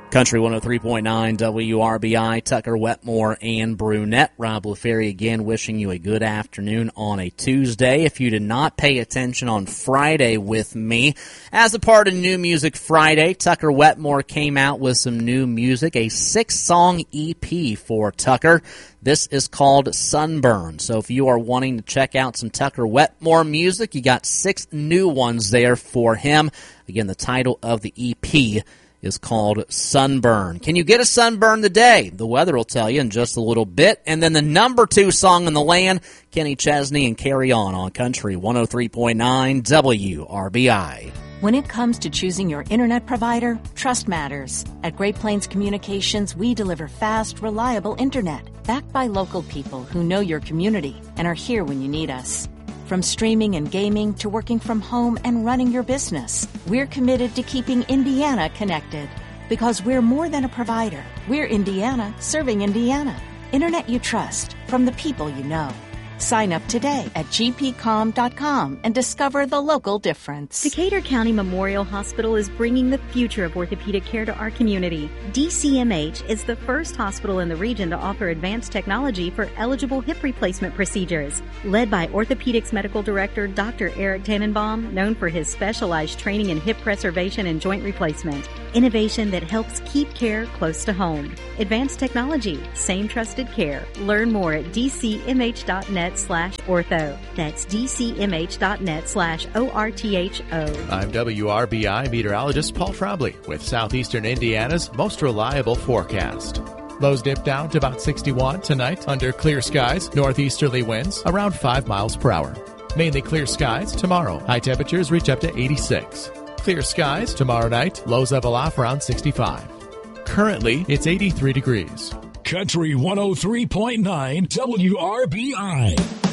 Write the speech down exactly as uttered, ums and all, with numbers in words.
Country one oh three point nine W R B I, Tucker, Wetmore, and Brunette. Rob LaFerry again wishing you a good afternoon on a Tuesday. If you did not pay attention on Friday with me, as a part of New Music Friday, Tucker Wetmore came out with some new music, a six-song E P for Tucker. This is called Sunburn. So if you are wanting to check out some Tucker Wetmore music, you got six new ones there for him. Again, the title of the E P is called Sunburn. Can you get a sunburn today? The weather will tell you in just a little bit. And then the number two song in the land, Kenny Chesney and Carry On on Country one oh three point nine W R B I. When it comes to choosing your internet provider, trust matters. At Great Plains Communications, we deliver fast, reliable internet, backed by local people who know your community and are here when you need us. From streaming and gaming to working from home and running your business, we're committed to keeping Indiana connected. Because we're more than a provider. We're Indiana serving Indiana. Internet you trust from the people you know. Sign up today at g p com dot com and discover the local difference. Decatur County Memorial Hospital is bringing the future of orthopedic care to our community. D C M H is the first hospital in the region to offer advanced technology for eligible hip replacement procedures. Led by Orthopedics Medical Director Doctor Eric Tannenbaum, known for his specialized training in hip preservation and joint replacement. Innovation that helps keep care close to home. Advanced technology, same trusted care. Learn more at d c m h dot net slash ortho. That's d c m h dot net slash O R T H O. I'm W R B I meteorologist Paul Frobley with Southeastern Indiana's most reliable forecast. Lows dip down to about sixty-one tonight under clear skies, northeasterly winds around five miles per hour. Mainly clear skies tomorrow. High temperatures reach up to eighty-six. Clear skies tomorrow night, lows level off around sixty-five. Currently, it's eighty-three degrees. Country one oh three point nine W R B I.